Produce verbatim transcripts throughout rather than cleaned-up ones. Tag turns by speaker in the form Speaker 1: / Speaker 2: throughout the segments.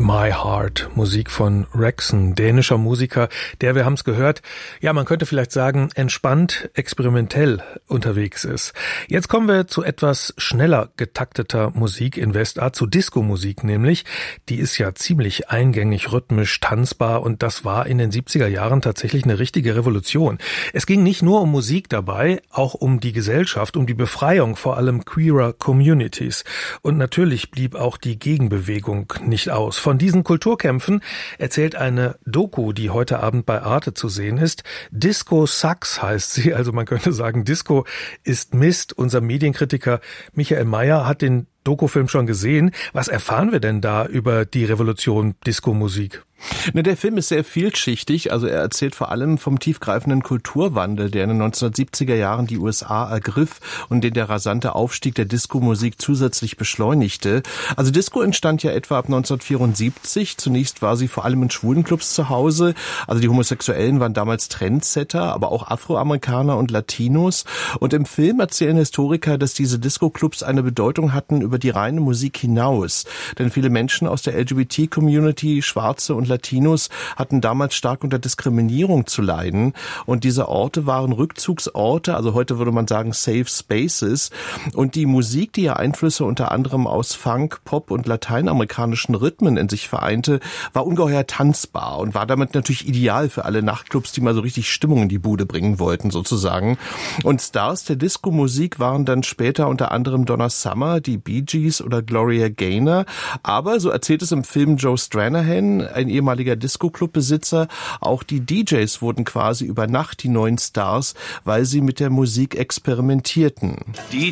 Speaker 1: My Heart, Musik von Rexon, dänischer Musiker, der, wir haben es gehört, ja, man könnte vielleicht sagen, entspannt, experimentell unterwegs ist. Jetzt kommen wir zu etwas schneller getakteter Musik in Westart, zu Disco-Musik nämlich. Die ist ja ziemlich eingängig, rhythmisch, tanzbar und das war in den siebziger Jahren tatsächlich eine richtige Revolution. Es ging nicht nur um Musik dabei, auch um die Gesellschaft, um die Befreiung vor allem queerer Communities. Und natürlich blieb auch die Gegenbewegung nicht aus. Von diesen Kulturkämpfen erzählt eine Doku, die heute Abend bei Arte zu sehen ist. Disco Sucks heißt sie, also man könnte sagen, Disco ist Mist. Unser Medienkritiker Michael Mayer hat den Dokufilm schon gesehen. Was erfahren wir denn da über die Revolution Disco-Musik?
Speaker 2: Ne, der Film ist sehr vielschichtig, also er erzählt vor allem vom tiefgreifenden Kulturwandel, der in den neunzehnhundertsiebziger Jahren die U S A ergriff und den der rasante Aufstieg der Disco-Musik zusätzlich beschleunigte. Also Disco entstand ja etwa ab neunzehnhundertvierundsiebzig. Zunächst war sie vor allem in Schwulenclubs zu Hause. Also die Homosexuellen waren damals Trendsetter, aber auch Afroamerikaner und Latinos. Und im Film erzählen Historiker, dass diese Disco-Clubs eine Bedeutung hatten über die reine Musik hinaus. Denn viele Menschen aus der L G B T-Community, Schwarze und Latinos hatten damals stark unter Diskriminierung zu leiden und diese Orte waren Rückzugsorte, also heute würde man sagen Safe Spaces und die Musik, die ja Einflüsse unter anderem aus Funk, Pop und lateinamerikanischen Rhythmen in sich vereinte, war ungeheuer tanzbar und war damit natürlich ideal für alle Nachtclubs, die mal so richtig Stimmung in die Bude bringen wollten sozusagen. Und Stars der Disco-Musik waren dann später unter anderem Donna Summer, die Bee Gees oder Gloria Gaynor, aber so erzählt es im Film Joe Stranahan, ein ehemaliger Disco-Club-Besitzer, auch die D Js wurden quasi über Nacht die neuen Stars, weil sie mit der Musik experimentierten.
Speaker 3: D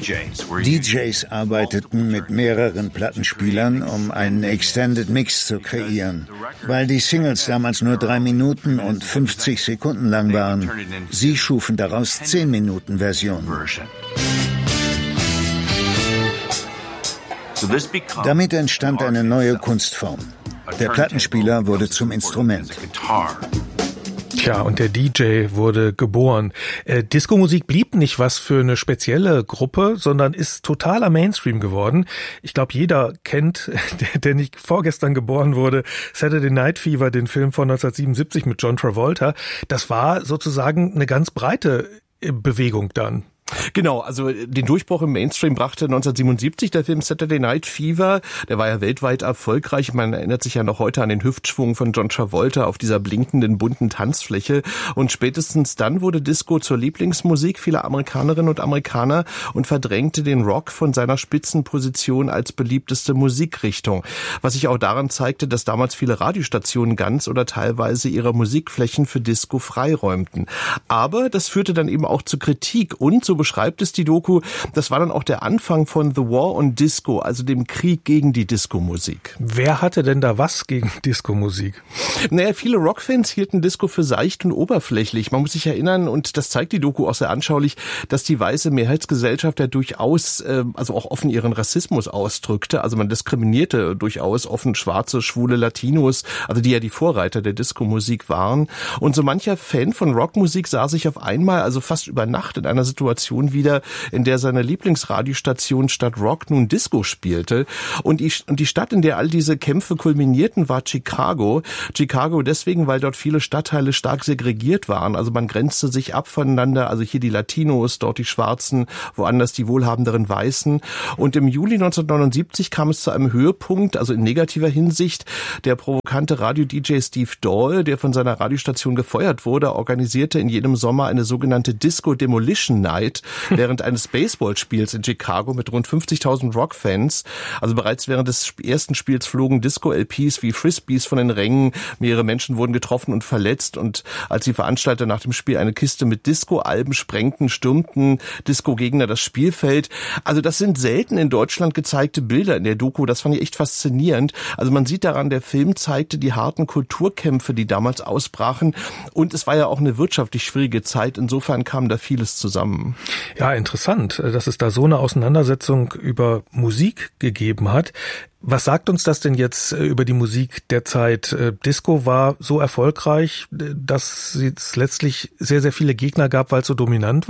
Speaker 3: Js arbeiteten mit mehreren Plattenspielern, um einen Extended Mix zu kreieren. Weil die Singles damals nur drei Minuten und fünfzig Sekunden lang waren, sie schufen daraus zehn Minuten Versionen. Damit entstand eine neue Kunstform. Der Plattenspieler wurde zum Instrument.
Speaker 1: Tja, und der D J wurde geboren. Äh, Disco-Musik blieb nicht was für eine spezielle Gruppe, sondern ist totaler Mainstream geworden. Ich glaube, jeder kennt, der, der nicht vorgestern geboren wurde, Saturday Night Fever, den Film von neunzehnhundertsiebenundsiebzig mit John Travolta. Das war sozusagen eine ganz breite Bewegung dann.
Speaker 2: Genau, also den Durchbruch im Mainstream brachte neunzehnhundertsiebenundsiebzig der Film Saturday Night Fever. Der war ja weltweit erfolgreich. Man erinnert sich ja noch heute an den Hüftschwung von John Travolta auf dieser blinkenden, bunten Tanzfläche. Und spätestens dann wurde Disco zur Lieblingsmusik vieler Amerikanerinnen und Amerikaner und verdrängte den Rock von seiner Spitzenposition als beliebteste Musikrichtung. Was sich auch daran zeigte, dass damals viele Radiostationen ganz oder teilweise ihre Musikflächen für Disco freiräumten. Aber das führte dann eben auch zu Kritik und so beschreibt es die Doku, das war dann auch der Anfang von The War on Disco, also dem Krieg gegen die Disco-Musik.
Speaker 1: Wer hatte denn da was gegen Disco-Musik?
Speaker 2: Naja, viele Rockfans hielten Disco für seicht und oberflächlich. Man muss sich erinnern, und das zeigt die Doku auch sehr anschaulich, dass die weiße Mehrheitsgesellschaft ja durchaus, äh, also auch offen ihren Rassismus ausdrückte. Also man diskriminierte durchaus offen schwarze, schwule Latinos, also die ja die Vorreiter der Disco-Musik waren. Und so mancher Fan von Rockmusik sah sich auf einmal, also fast über Nacht in einer Situation wieder, in der seine Lieblingsradiostation statt Rock nun Disco spielte. Und die, und die Stadt, in der all diese Kämpfe kulminierten, war Chicago. Chicago deswegen, weil dort viele Stadtteile stark segregiert waren. Also man grenzte sich ab voneinander. Also hier die Latinos, dort die Schwarzen, woanders die wohlhabenderen Weißen. Und im Juli neunzehnhundertneunundsiebzig kam es zu einem Höhepunkt, also in negativer Hinsicht. Der provokante Radio-D J Steve Dahl, der von seiner Radiostation gefeuert wurde, organisierte in jedem Sommer eine sogenannte Disco Demolition Night während eines Baseballspiels in Chicago mit rund fünfzigtausend Rockfans. Also bereits während des ersten Spiels flogen Disco-L Ps wie Frisbees von den Rängen. Mehrere Menschen wurden getroffen und verletzt. Und als die Veranstalter nach dem Spiel eine Kiste mit Disco-Alben sprengten, stürmten Disco-Gegner das Spielfeld. Also das sind selten in Deutschland gezeigte Bilder in der Doku. Das fand ich echt faszinierend. Also man sieht daran, der Film zeigte die harten Kulturkämpfe, die damals ausbrachen. Und es war ja auch eine wirtschaftlich schwierige Zeit. Insofern kam da vieles zusammen.
Speaker 1: Ja, interessant, dass es da so eine Auseinandersetzung über Musik gegeben hat. Was sagt uns das denn jetzt über die Musik der Zeit? Disco war so erfolgreich, dass es letztlich sehr, sehr viele Gegner gab, weil es so dominant war?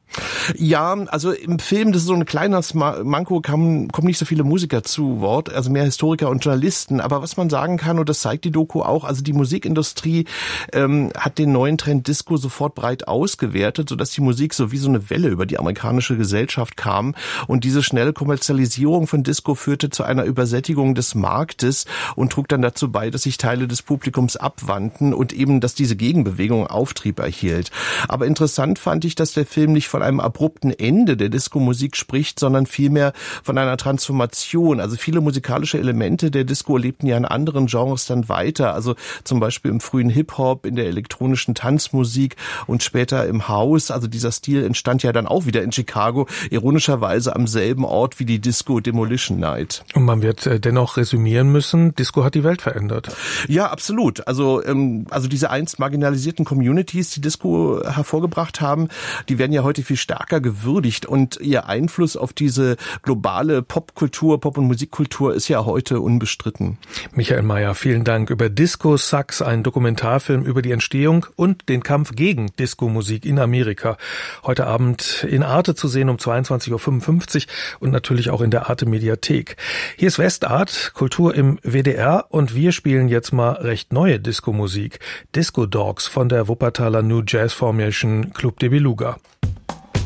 Speaker 2: Ja, also im Film, das ist so ein kleines Manko, kommen, kommen nicht so viele Musiker zu Wort, also mehr Historiker und Journalisten. Aber was man sagen kann, und das zeigt die Doku auch, also die Musikindustrie ähm, hat den neuen Trend Disco sofort breit ausgewertet, sodass die Musik so wie so eine Welle über die amerikanische Gesellschaft kam. Und diese schnelle Kommerzialisierung von Disco führte zu einer Übersättigung des Marktes und trug dann dazu bei, dass sich Teile des Publikums abwandten und eben, dass diese Gegenbewegung Auftrieb erhielt. Aber interessant fand ich, dass der Film nicht von einem abrupten Ende der Disco-Musik spricht, sondern vielmehr von einer Transformation. Also viele musikalische Elemente der Disco lebten ja in anderen Genres dann weiter. Also zum Beispiel im frühen Hip-Hop, in der elektronischen Tanzmusik und später im House. Also dieser Stil entstand ja dann auch wieder in Chicago, ironischerweise am selben Ort wie die Disco Demolition Night.
Speaker 1: Und man wird dennoch resümieren müssen, Disco hat die Welt verändert.
Speaker 2: Ja, absolut. Also, ähm, also diese einst marginalisierten Communities, die Disco hervorgebracht haben, die werden ja heute viel stärker gewürdigt und ihr Einfluss auf diese globale Popkultur, Pop- und Musikkultur ist ja heute unbestritten.
Speaker 1: Michael Mayer, vielen Dank. Über Disco Sucks, ein Dokumentarfilm über die Entstehung und den Kampf gegen Disco-Musik in Amerika. Heute Abend in Arte zu sehen um zweiundzwanzig Uhr fünfundfünfzig und natürlich auch in der Arte Mediathek. Hier ist Westart, Kultur im W D R und wir spielen jetzt mal recht neue Disco-Musik. Disco Dogs von der Wuppertaler New Jazz Formation Club de Beluga.